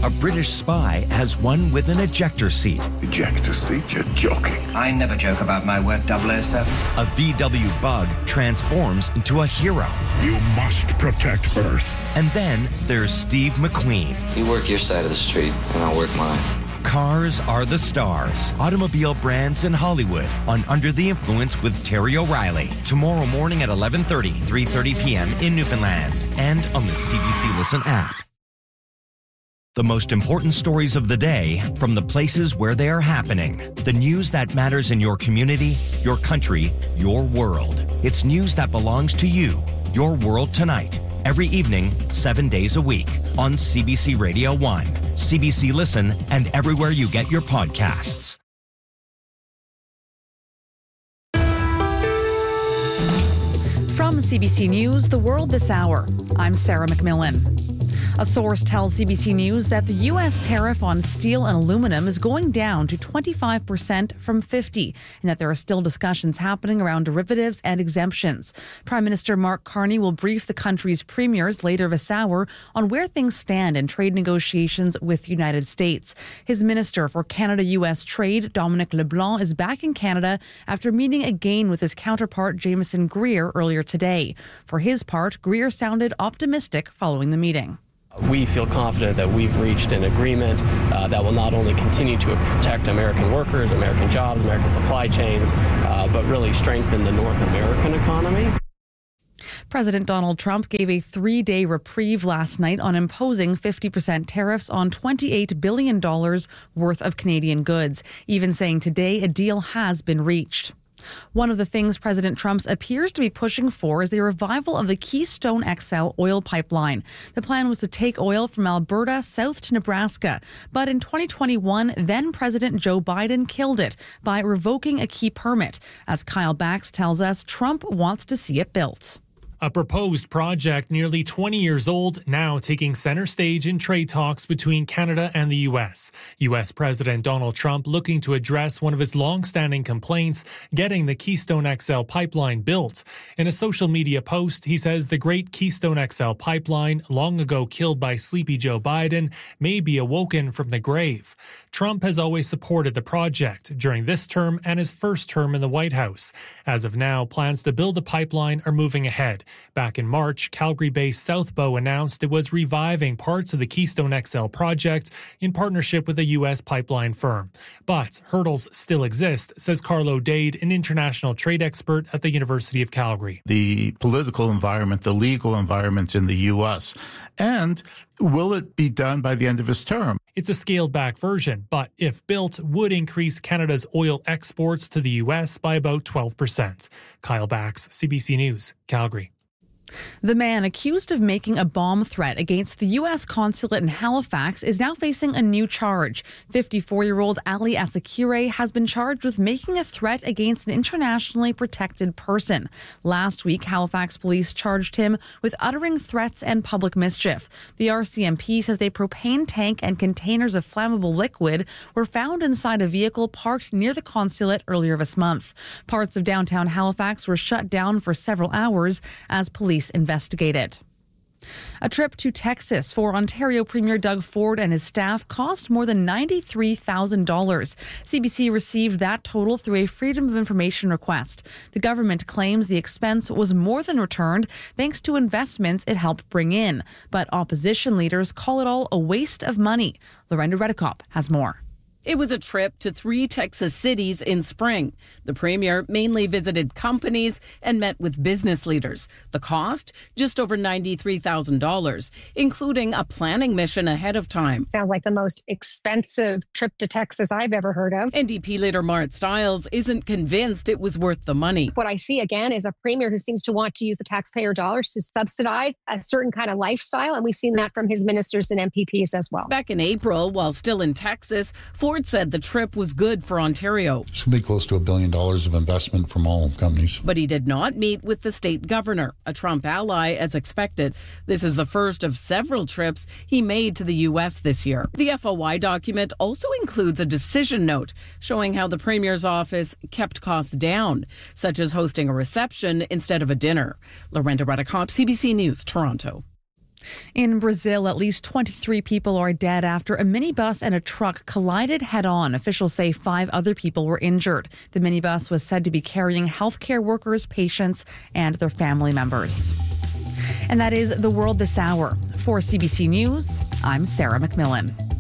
A British spy has one with an ejector seat. Ejector seat? You're joking. I never joke about my work, 007. A VW bug transforms into a hero. You must protect Earth. And then there's Steve McQueen. You work your side of the street, and I'll work mine. Cars are the stars. Automobile brands in Hollywood on Under the Influence with Terry O'Reilly. Tomorrow morning at 11:30, 3:30 p.m. in Newfoundland. And on the CBC Listen app. The most important stories of the day from the places where they are happening. The news that matters in your community, your country, your world. It's news that belongs to you. Your World Tonight. Every evening, 7 days a week on CBC Radio 1, CBC Listen, and everywhere you get your podcasts. From CBC News, The World This Hour, I'm Sarah McMillan. A source tells CBC News that the U.S. tariff on steel and aluminum is going down to 25% from 50%, and that there are still discussions happening around derivatives and exemptions. Prime Minister Mark Carney will brief the country's premiers later this hour on where things stand in trade negotiations with the United States. His Minister for Canada-U.S. Trade, Dominic LeBlanc, is back in Canada after meeting again with his counterpart, Jameson Greer, earlier today. For his part, Greer sounded optimistic following the meeting. We feel confident that we've reached an agreement that will not only continue to protect American workers, American jobs, American supply chains, but really strengthen the North American economy. President Donald Trump gave a 3-day reprieve last night on imposing 50% tariffs on $28 billion worth of Canadian goods, even saying today a deal has been reached. One of the things President Trump appears to be pushing for is the revival of the Keystone XL oil pipeline. The plan was to take oil from Alberta south to Nebraska. But in 2021, then President Joe Biden killed it by revoking a key permit. As Kyle Bax tells us, Trump wants to see it built. A proposed project nearly 20 years old, now taking center stage in trade talks between Canada and the U.S. U.S. President Donald Trump looking to address one of his long-standing complaints, getting the Keystone XL pipeline built. In a social media post, he says the great Keystone XL pipeline, long ago killed by sleepy Joe Biden, may be awoken from the grave. Trump has always supported the project during this term and his first term in the White House. As of now, plans to build the pipeline are moving ahead. Back in March, Calgary-based Southbow announced it was reviving parts of the Keystone XL project in partnership with a U.S. pipeline firm. But hurdles still exist, says Carlo Dade, an international trade expert at the University of Calgary. The political environment, the legal environment in the U.S., and will it be done by the end of his term? It's a scaled-back version, but if built, would increase Canada's oil exports to the U.S. by about 12%. Kyle Bax, CBC News, Calgary. The man accused of making a bomb threat against the U.S. consulate in Halifax is now facing a new charge. 54-year-old Ali Asakire has been charged with making a threat against an internationally protected person. Last week, Halifax police charged him with uttering threats and public mischief. The RCMP says a propane tank and containers of flammable liquid were found inside a vehicle parked near the consulate earlier this month. Parts of downtown Halifax were shut down for several hours as police investigated. A trip to Texas for Ontario Premier Doug Ford and his staff cost more than $93,000. CBC received that total through a Freedom of Information request. The government claims the expense was more than returned thanks to investments it helped bring in. But opposition leaders call it all a waste of money. Lorenda Redekop has more. It was a trip to 3 Texas cities in spring. The premier mainly visited companies and met with business leaders. The cost, just over $93,000, including a planning mission ahead of time. Sounds like the most expensive trip to Texas I've ever heard of. NDP leader Mart Stiles isn't convinced it was worth the money. What I see again is a premier who seems to want to use the taxpayer dollars to subsidize a certain kind of lifestyle, and we've seen that from his ministers and MPPs as well. Back in April, while still in Texas, Ford said the trip was good for Ontario. It's going to be close to $1 billion of investment from all companies. But he did not meet with the state governor, a Trump ally, as expected. This is the first of several trips he made to the U.S. this year. The FOI document also includes a decision note showing how the premier's office kept costs down, such as hosting a reception instead of a dinner. Lorenda Redekop, CBC News, Toronto. In Brazil, at least 23 people are dead after a minibus and a truck collided head-on. Officials say 5 other people were injured. The minibus was said to be carrying healthcare workers, patients, and their family members. And that is The World This Hour. For CBC News, I'm Sarah McMillan.